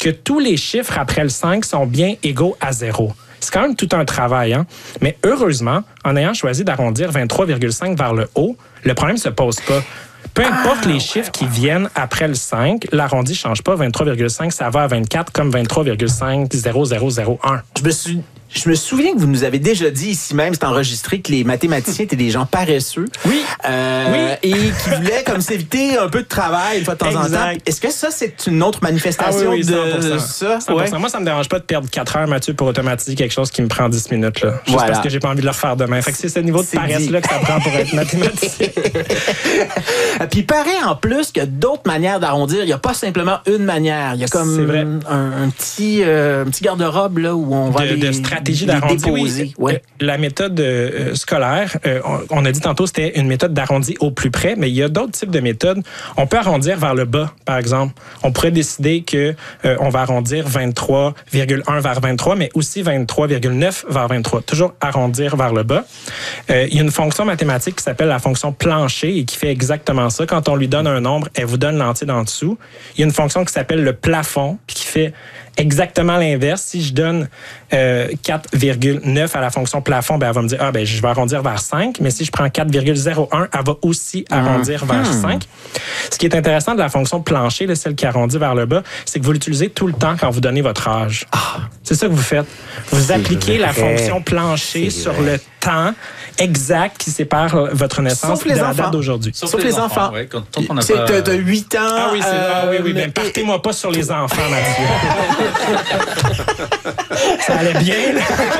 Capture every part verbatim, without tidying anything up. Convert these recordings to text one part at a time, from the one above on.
que tous les chiffres après le cinq sont bien égaux à zéro. C'est quand même tout un travail, hein? Mais heureusement, en ayant choisi d'arrondir vingt-trois virgule cinq vers le haut, le problème ne se pose pas. Peu importe ah, les chiffres ouais, qui ouais. viennent après le cinq, l'arrondi ne change pas. vingt-trois virgule cinq, ça va à vingt-quatre comme vingt-trois virgule cinq zéro zéro zéro un. Je me suis... Je me souviens que vous nous avez déjà dit ici même, c'est enregistré, que les mathématiciens étaient des gens paresseux. Oui. Euh, oui. Et qui voulaient comme s'éviter un peu de travail une fois de temps exact. en temps. Est-ce que ça, c'est une autre manifestation ah oui, oui, de ça? cent pour cent. Ouais. Moi, ça me dérange pas de perdre quatre heures, Mathieu, pour automatiser quelque chose qui me prend dix minutes. Là. Juste voilà. parce que j'ai pas envie de le refaire demain. Fait que c'est ce niveau de paresse-là que ça prend pour être mathématicien. Puis il paraît en plus qu'il y a d'autres manières d'arrondir. Il n'y a pas simplement une manière. Il y a comme un, un petit, euh, un petit garde-robe là, où on va de, les... de stratégie d'arrondi. Oui, ouais. La méthode euh, scolaire, euh, on, on a dit tantôt c'était une méthode d'arrondi au plus près, mais il y a d'autres types de méthodes. On peut arrondir vers le bas, par exemple. On pourrait décider que euh, on va arrondir vingt-trois virgule un vers vingt-trois, mais aussi vingt-trois virgule neuf vers vingt-trois. Toujours arrondir vers le bas. Euh, il y a une fonction mathématique qui s'appelle la fonction plancher et qui fait exactement ça. Quand on lui donne un nombre, elle vous donne l'entier d'en dessous. Il y a une fonction qui s'appelle le plafond, puis qui fait exactement l'inverse. Si je donne euh, quatre virgule neuf à la fonction plafond, ben elle va me dire ah ben je vais arrondir vers cinq, mais si je prends quatre virgule zéro un, elle va aussi arrondir mmh. vers cinq. Ce qui est intéressant de la fonction plancher, là, celle qui arrondit vers le bas, c'est que vous l'utilisez tout le temps quand vous donnez votre âge. Ah. C'est ça que vous faites. Vous c'est appliquez vrai. la fonction plancher c'est sur vrai. le temps exact qui sépare votre naissance de la date d'aujourd'hui. Sauf, Sauf les, les enfants. enfants. Ouais, quand, tant qu'on a c'est pas... de, de huit ans. Ah oui, c'est, euh, ah oui, oui, mais partez-moi pas sur les enfants, Mathieu. Ça allait bien, là.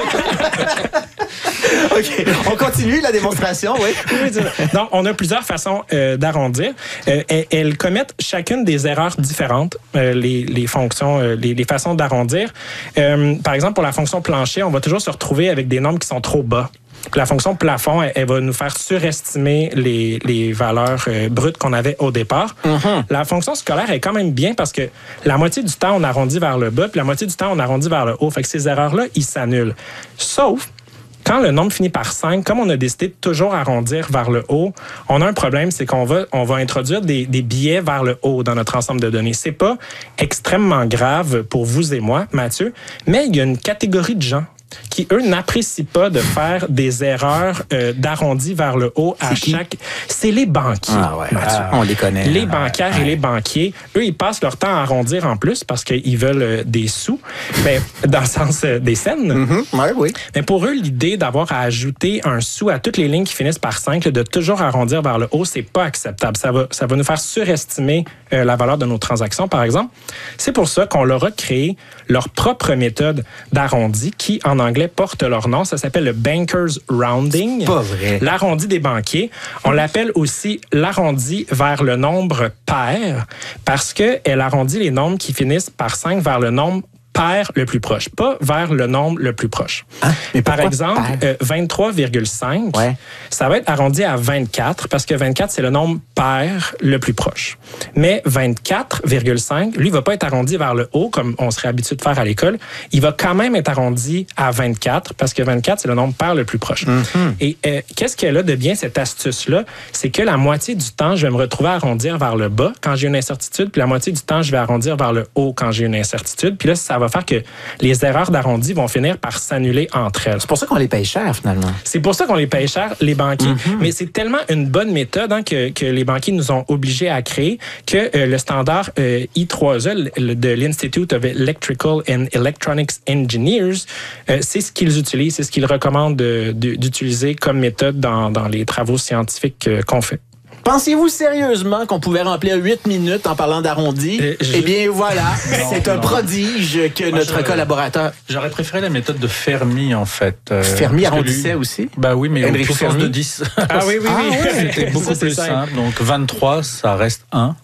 OK. On continue la démonstration, oui. Donc, on a plusieurs façons euh, d'arrondir. Euh, elles, elles commettent chacune des erreurs différentes, euh, les, les fonctions, euh, les, les façons d'arrondir. Euh, par exemple, pour la fonction plancher, on va toujours se retrouver avec des nombres qui sont trop bas. La fonction plafond, elle, elle va nous faire surestimer les, les valeurs euh, brutes qu'on avait au départ. Mm-hmm. La fonction scolaire est quand même bien parce que la moitié du temps, on arrondit vers le bas, puis la moitié du temps, on arrondit vers le haut. Fait que ces erreurs-là, ils s'annulent. Sauf quand le nombre finit par cinq, comme on a décidé de toujours arrondir vers le haut, on a un problème, c'est qu'on va, on va introduire des, des biais vers le haut dans notre ensemble de données. C'est pas extrêmement grave pour vous et moi, Mathieu, mais il y a une catégorie de gens qui, eux, n'apprécient pas de faire des erreurs euh, d'arrondi vers le haut à c'est chaque... C'est les banquiers, ah ouais, Mathieu. Ah, on les connaît. Les banquières ouais. et les banquiers, eux, ils passent leur temps à arrondir en plus parce qu'ils veulent euh, des sous, mais dans le sens euh, des scènes. Mm-hmm. Ouais, oui. Mais pour eux, l'idée d'avoir à ajouter un sou à toutes les lignes qui finissent par cinq, de toujours arrondir vers le haut, c'est pas acceptable. Ça va, ça va nous faire surestimer euh, la valeur de nos transactions, par exemple. C'est pour ça qu'on leur a créé leur propre méthode d'arrondi qui, en anglais, porte leur nom. Ça s'appelle le Banker's Rounding. C'est pas vrai. L'arrondi des banquiers. On l'appelle aussi l'arrondi vers le nombre pair parce qu'elle arrondit les nombres qui finissent par cinq vers le nombre pair le plus proche, pas vers le nombre le plus proche. Hein? Mais par exemple, euh, vingt-trois virgule cinq, ouais. ça va être arrondi à vingt-quatre parce que vingt-quatre, c'est le nombre pair le plus proche. Mais vingt-quatre virgule cinq, lui, il va pas être arrondi vers le haut comme on serait habitué de faire à l'école. Il va quand même être arrondi à vingt-quatre parce que vingt-quatre, c'est le nombre pair le plus proche. Mm-hmm. Et euh, qu'est-ce qu'elle a de bien, cette astuce-là? C'est que la moitié du temps, je vais me retrouver à arrondir vers le bas quand j'ai une incertitude, puis la moitié du temps, je vais arrondir vers le haut quand j'ai une incertitude. Puis là, ça va faire que les erreurs d'arrondi vont finir par s'annuler entre elles. C'est pour ça qu'on les paye cher, finalement. C'est pour ça qu'on les paye cher, les banquiers. Mm-hmm. Mais c'est tellement une bonne méthode hein, que, que les banquiers nous ont obligés à créer que euh, le standard euh, I trois E de l'Institute of Electrical and Electronics Engineers, euh, c'est ce qu'ils utilisent, c'est ce qu'ils recommandent de, de, d'utiliser comme méthode dans, dans les travaux scientifiques euh, qu'on fait. Pensiez-vous sérieusement qu'on pouvait remplir huit minutes en parlant d'arrondi? Euh, je... Eh bien, voilà. Non, c'est un non. prodige que Moi, notre j'aurais, collaborateur... J'aurais préféré la méthode de Fermi, en fait. Euh, Fermi arrondissait lui... aussi? Bah oui, mais Enrico en puissance Fermi? de dix. Ah oui, oui, oui. Ah, ouais. C'était beaucoup ça, plus simple. simple. Donc, vingt-trois, ça reste un.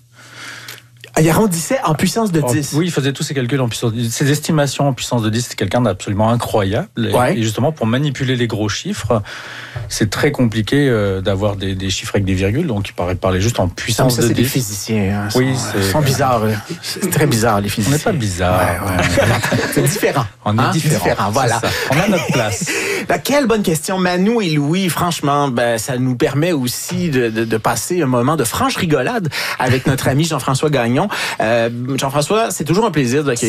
Il arrondissait en puissance de dix. Oh, oui, il faisait tous ses calculs en puissance de dix. Ses estimations en puissance de dix, c'est quelqu'un d'absolument incroyable. Ouais. Et justement, pour manipuler les gros chiffres, c'est très compliqué euh, d'avoir des, des chiffres avec des virgules. Donc, il paraît parler juste en puissance ça, de c'est dix. C'est des physiciens. Hein, oui, sont, c'est... sont bizarres. C'est très bizarre, les physiciens. On n'est pas bizarre. Ouais, ouais. C'est différent. On est hein? différent. différent. Voilà. On a notre place. Ben, quelle bonne question. Manu et Louis, franchement, ben, ça nous permet aussi de, de, de passer un moment de franche rigolade avec notre ami Jean-François Gagnon. Euh, Jean-François, c'est toujours un plaisir d'accueillir